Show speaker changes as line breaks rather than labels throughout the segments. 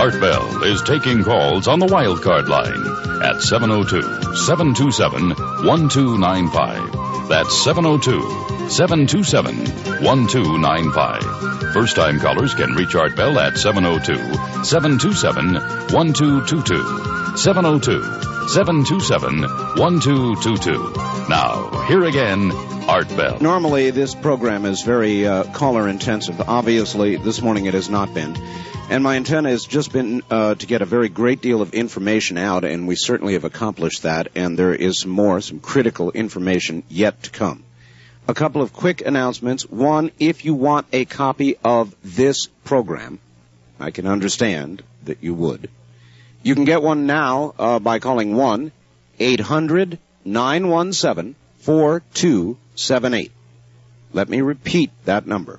Art Bell is taking calls on the wildcard line at 702-727-1295. That's 702-727-1295. First-time callers can reach Art Bell at 702-727-1222. 702-727-1222. Now, here again, Art Bell.
Normally, this program is very caller-intensive. Obviously, this morning it has not been. And my intent has just been to get a very great deal of information out, and we certainly have accomplished that, and there is some critical information yet to come. A couple of quick announcements. One, if you want a copy of this program, I can understand that you would. You can get one now by calling 1-800-917-4278. Let me repeat that number.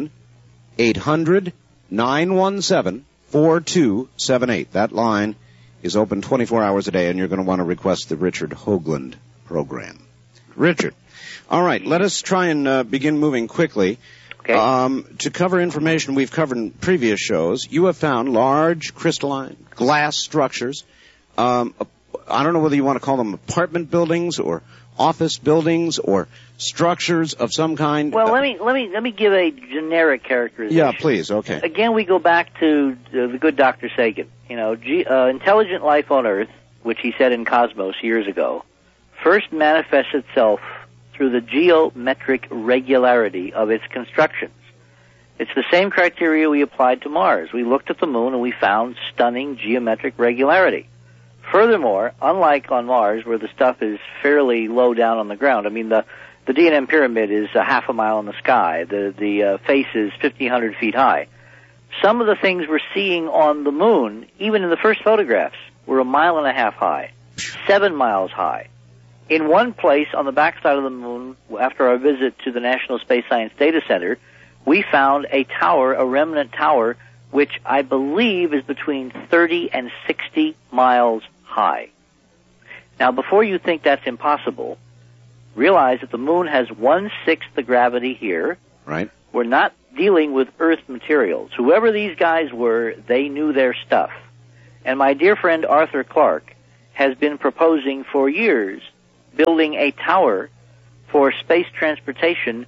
1-800-917-4278. That line is open 24 hours a day, and you're going to want to request the Richard Hoagland program. Richard. All right, let us try and begin moving quickly.
Okay.
To cover information we've covered in previous shows, you have found large crystalline glass structures. I don't know whether you want to call them apartment buildings or office buildings or structures of some kind.
Well, let me give a generic characterization.
Yeah, please. Okay.
Again, we go back to the good Dr. Sagan. You know, intelligent life on Earth, which he said in Cosmos years ago, first manifests itself through the geometric regularity of its constructions. It's the same criteria we applied to Mars. We looked at the moon and we found stunning geometric regularity. Furthermore, unlike on Mars, where the stuff is fairly low down on the ground, I mean, the D&M pyramid is a half a mile in the sky. The face is 1,500 feet high. Some of the things we're seeing on the moon, even in the first photographs, were 1.5 miles high, 7 miles high. In one place on the backside of the moon, after our visit to the National Space Science Data Center, we found a tower, a remnant tower, which I believe is between 30 and 60 miles high. Now, before you think that's impossible, realize that the moon has 1/6 the gravity here.
Right.
We're not dealing with Earth materials. Whoever these guys were, they knew their stuff. And my dear friend Arthur Clarke has been proposing for years building a tower for space transportation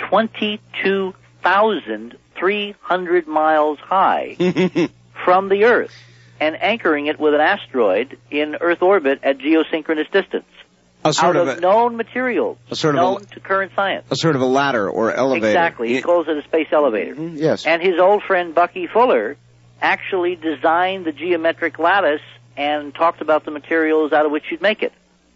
22,300 miles high from the Earth and anchoring it with an asteroid in Earth orbit at geosynchronous distance. Out of known materials, known to current science.
A sort of a ladder or elevator.
Exactly. He calls it a space elevator.
Mm-hmm. Yes.
And his old friend Bucky Fuller actually designed the geometric lattice and talked about the materials out of which you'd make it.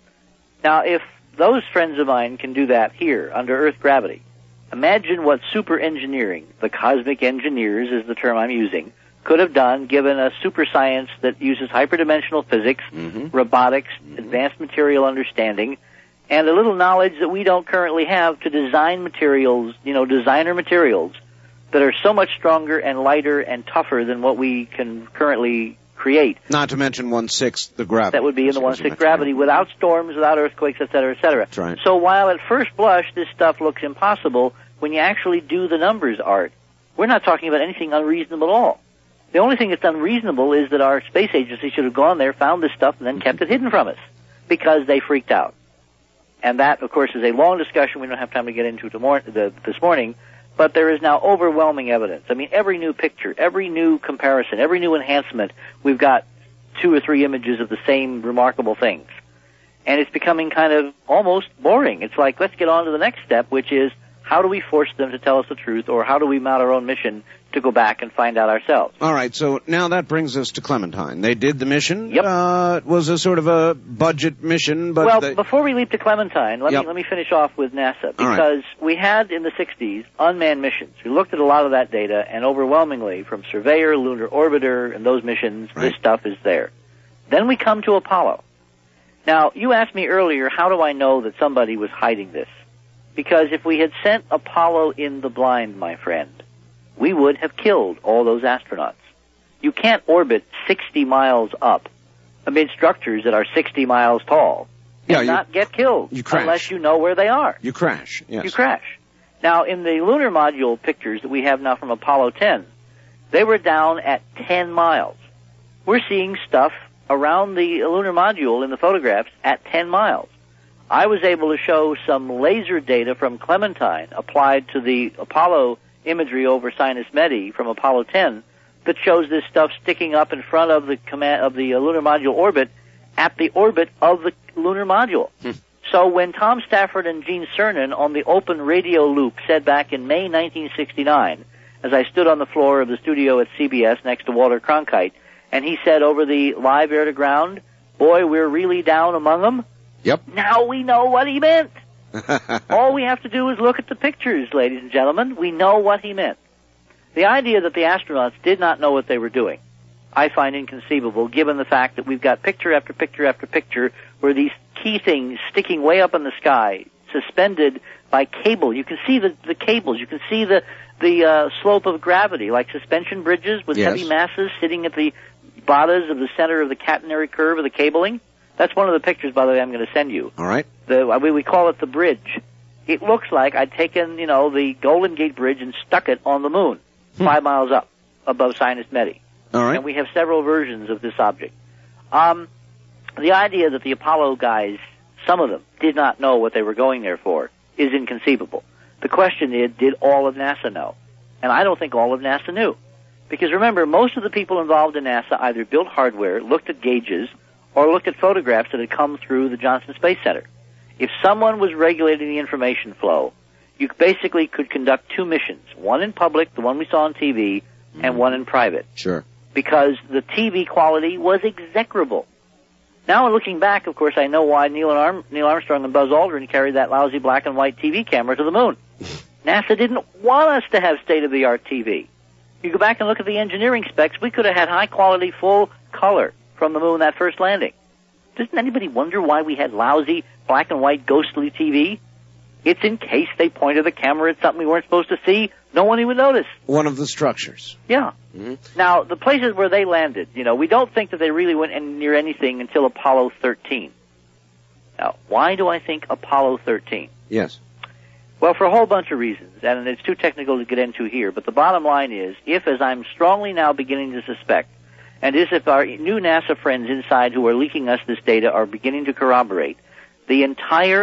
Now, if those friends of mine can do that here under Earth gravity, imagine what super engineering, the cosmic engineers is the term I'm using, could have done given a super science that uses hyperdimensional physics, robotics, advanced material understanding, and a little knowledge that we don't currently have to design materials, designer materials that are so much stronger and lighter and tougher than what we can currently create.
Not to mention 1/6 the gravity.
That would be in the 1/6 gravity, without storms, without earthquakes, et cetera, et cetera.
That's right.
So while at first blush this stuff looks impossible, when you actually do the numbers, Art, we're not talking about anything unreasonable at all. The only thing that's unreasonable is that our space agency should have gone there, found this stuff, and then kept it hidden from us because they freaked out. And that, of course, is a long discussion we don't have time to get into this morning, but there is now overwhelming evidence. I mean, every new picture, every new comparison, every new enhancement, we've got 2 or 3 images of the same remarkable things. And it's becoming kind of almost boring. It's like, let's get on to the next step, which is how do we force them to tell us the truth, or how do we mount our own mission to go back and find out ourselves?
All right, so now that brings us to Clementine. They did the mission.
Yep.
It was a sort of a budget mission, but...
Well, before we leap to Clementine, let me finish off with NASA, because we had in the 60s unmanned missions. We looked at a lot of that data, and overwhelmingly, from Surveyor, Lunar Orbiter, and those missions, this stuff is there. Then we come to Apollo. Now, you asked me earlier, how do I know that somebody was hiding this? Because if we had sent Apollo in the blind, my friend, we would have killed all those astronauts. You can't orbit 60 miles up amid structures that are 60 miles tall and not get killed unless you know where they are.
You crash, yes.
You crash. Now, in the lunar module pictures that we have now from Apollo 10, they were down at 10 miles. we're seeing stuff around the lunar module in the photographs at 10 miles. I was able to show some laser data from Clementine applied to the Apollo imagery over Sinus Medi from Apollo 10 that shows this stuff sticking up in front of the lunar module orbit at the orbit of the lunar module. So when Tom Stafford and Gene Cernan on the open radio loop said back in May 1969, as I stood on the floor of the studio at CBS next to Walter Cronkite, and he said over the live air-to-ground, boy, we're really down among them.
Yep.
Now we know what he meant. All we have to do is look at the pictures, ladies and gentlemen. We know what he meant. The idea that the astronauts did not know what they were doing, I find inconceivable, given the fact that we've got picture after picture after picture where these key things sticking way up in the sky, suspended by cable. You can see the cables. You can see the slope of gravity, like suspension bridges with heavy masses sitting at the bottoms of the center of the catenary curve of the cabling. That's one of the pictures, by the way, I'm going to send you.
All right.
We call it the bridge. It looks like I'd taken, the Golden Gate Bridge and stuck it on the moon, 5 miles up above Sinus Medi.
All right.
And we have several versions of this object. The idea that the Apollo guys, some of them, did not know what they were going there for is inconceivable. The question is, did all of NASA know? And I don't think all of NASA knew. Because remember, most of the people involved in NASA either built hardware, looked at gauges, or looked at photographs that had come through the Johnson Space Center. If someone was regulating the information flow, you basically could conduct two missions, one in public, the one we saw on TV, and one in private.
Sure.
Because the TV quality was execrable. Now, looking back, of course, I know why Neil Armstrong and Buzz Aldrin carried that lousy black and white TV camera to the moon. NASA didn't want us to have state-of-the-art TV. You go back and look at the engineering specs, we could have had high-quality, full color from the moon that first landing. Doesn't anybody wonder why we had lousy, black and white, ghostly TV? It's in case they pointed the camera at something we weren't supposed to see, no one even noticed.
One of the structures.
Yeah.
Mm-hmm.
Now, the places where they landed, we don't think that they really went near anything until Apollo 13. Now, why do I think Apollo 13?
Yes.
Well, for a whole bunch of reasons, and it's too technical to get into here, but the bottom line is, if, as I'm strongly now beginning to suspect, and as if our new NASA friends inside who are leaking us this data are beginning to corroborate, the entire